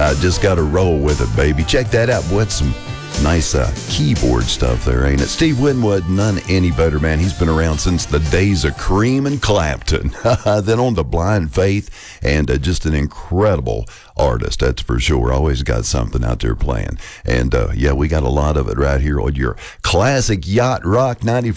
Just got to roll with it, baby. Check that out. What's some nice keyboard stuff there, ain't it? Steve Winwood, none any better, man. He's been around since the days of Cream and Clapton. Then on to Blind Faith, and just an incredible artist, that's for sure. Always got something out there playing. And yeah, we got a lot of it right here on your classic Yacht Rock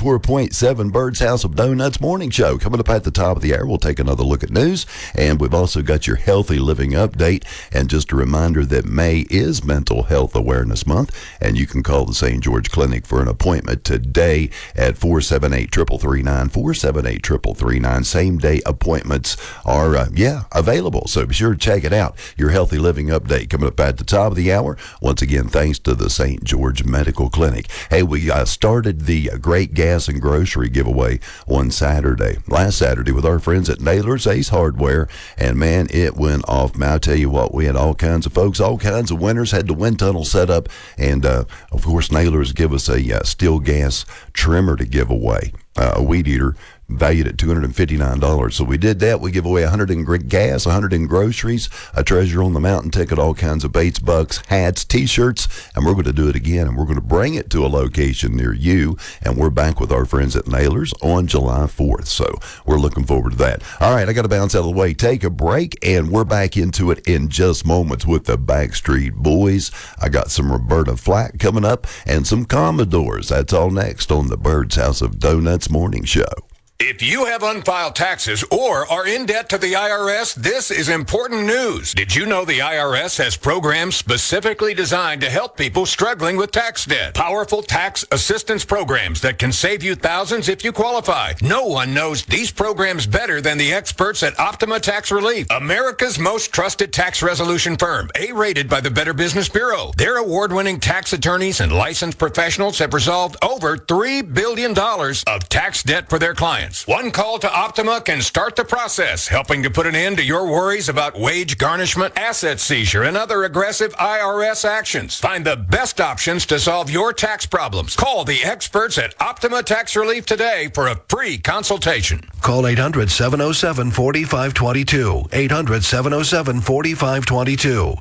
94.7 Bird's House of Donuts morning show. Coming up at the top of the hour, we'll take another look at news, and we've also got your healthy living update. And just a reminder that May is Mental Health Awareness Month, and you can call the St. George Clinic for an appointment today at 478-3339, 478-3339. Same day appointments are available, so be sure to check it out. Your healthy living update coming up at the top of the hour. Once again, thanks to the St. George Medical Clinic. Hey, we started the great gas and grocery giveaway on last Saturday, with our friends at Naylor's Ace Hardware, and man, it went off. Man, I'll tell you what, we had all kinds of folks, all kinds of winners, had the wind tunnel set up, and of course, Naylor's give us a steel gas trimmer to give away, a weed eater, valued at $259. So we did that. We give away 100 in gas, 100 in groceries, a Treasure on the Mountain ticket, all kinds of baits, bucks, hats, T-shirts, and we're going to do it again, and we're going to bring it to a location near you, and we're back with our friends at Naylor's on July 4th, so we're looking forward to that. All right, I got to bounce out of the way, take a break, and we're back into it in just moments with the Backstreet Boys. I got some Roberta Flack coming up and some Commodores. That's all next on the Bird's House of Donuts morning show. If you have unfiled taxes or are in debt to the IRS, this is important news. Did you know the IRS has programs specifically designed to help people struggling with tax debt? Powerful tax assistance programs that can save you thousands if you qualify. No one knows these programs better than the experts at Optima Tax Relief, America's most trusted tax resolution firm, A-rated by the Better Business Bureau. Their award-winning tax attorneys and licensed professionals have resolved over $3 billion of tax debt for their clients. One call to Optima can start the process, helping to put an end to your worries about wage garnishment, asset seizure, and other aggressive IRS actions. Find the best options to solve your tax problems. Call the experts at Optima Tax Relief today for a free consultation. Call 800-707-4522. 800-707-4522.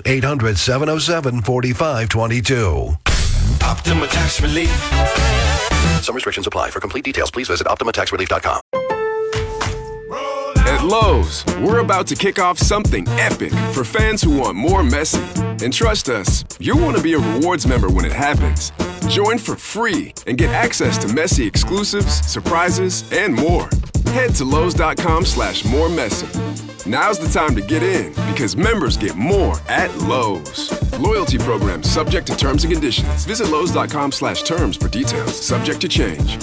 800-707-4522. Optima Tax Relief. Some restrictions apply. For complete details, please visit OptimaTaxRelief.com. At Lowe's, we're about to kick off something epic for fans who want more Messi. And trust us, you'll want to be a rewards member when it happens. Join for free and get access to Messi exclusives, surprises, and more. Head to Lowe's.com/moremessy. Now's the time to get in because members get more at Lowe's. Loyalty programs subject to terms and conditions. Visit Lowe's.com/terms for details. Subject to change.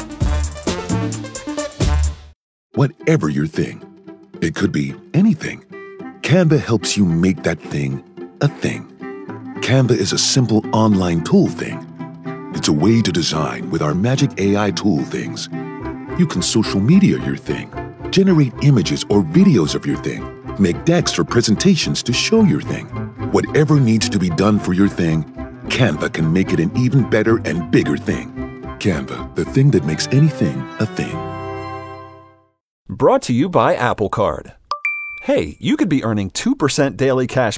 Whatever your thing, it could be anything. Canva helps you make that thing a thing. Canva is a simple online tool thing. It's a way to design with our magic AI tool things. You can social media your thing, generate images or videos of your thing, make decks or presentations to show your thing. Whatever needs to be done for your thing, Canva can make it an even better and bigger thing. Canva, the thing that makes anything a thing. Brought to you by Apple Card. Hey, you could be earning 2% daily cash